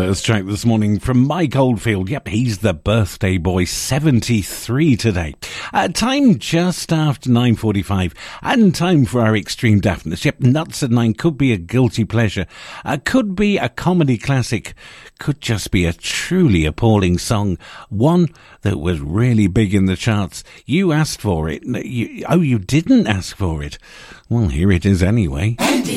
First track this morning from Mike Oldfield. Yep, he's the birthday boy, 73 today. Time just after 9:45, and time for our Extreme Daftness. Yep, Nuts at 9 could be a guilty pleasure, could be a comedy classic, could just be a truly appalling song, one that was really big in the charts. You asked for it. You didn't ask for it. Well, here it is anyway.